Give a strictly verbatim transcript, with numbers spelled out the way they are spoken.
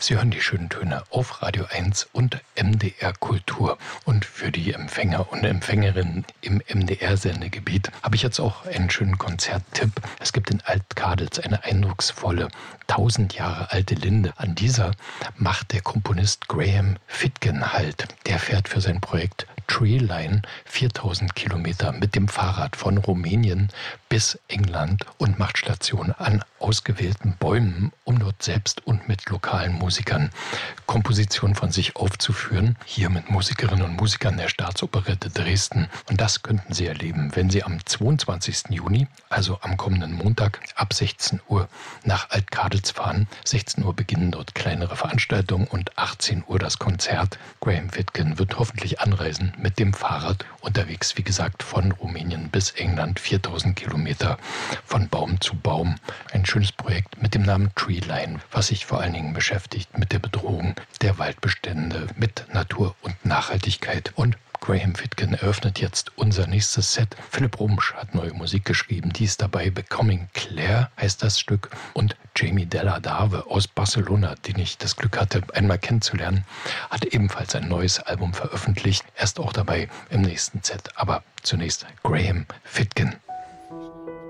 Sie hören die schönen Töne auf Radio eins und M D R Kultur. Und für die Empfänger und Empfängerinnen im M D R-Sendegebiet habe ich jetzt auch einen schönen Konzerttipp. Es gibt in Alt-Kadels eine eindrucksvolle, tausend Jahre alte Linde. An dieser macht der Komponist Graham Fitgen Halt. Der fährt für sein Projekt Treeline viertausend Kilometer mit dem Fahrrad von Rumänien bis England und macht Station an ausgewählten Bäumen, um dort selbst und mit lokalen Musikern Kompositionen von sich aufzuführen. Hier mit Musikerinnen und Musikern der Staatsoperette Dresden. Und das könnten Sie erleben, wenn Sie am zweiundzwanzigsten Juni, also am kommenden Montag, ab sechzehn Uhr nach Alt-Kadels fahren. sechzehn Uhr beginnen dort kleinere Veranstaltungen und achtzehn Uhr das Konzert. Graham Fitgen wird hoffentlich anreisen mit dem Fahrrad, unterwegs, wie gesagt, von Rumänien bis England, viertausend Kilometer von Baum zu Baum. Ein schönes Projekt mit dem Namen Treeline, was sich vor allen Dingen beschäftigt mit der Bedrohung der Waldbestände, mit Natur und Nachhaltigkeit. Und Graham Fitgen eröffnet jetzt unser nächstes Set. Philipp Rumsch hat neue Musik geschrieben. Die ist dabei. Becoming Claire heißt das Stück. Und Jamie Della Dave aus Barcelona, den ich das Glück hatte, einmal kennenzulernen, hat ebenfalls ein neues Album veröffentlicht. Er ist auch dabei im nächsten Set. Aber zunächst Graham Fitgen.